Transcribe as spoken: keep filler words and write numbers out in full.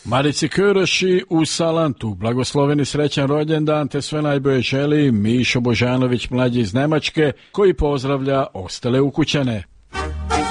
Marici Köroši u Salantu, blagosloveni srećan rođendan te sve najbolje želi Mišo Božanović mlađi iz Nemačke koji pozdravlja ostale ukućane.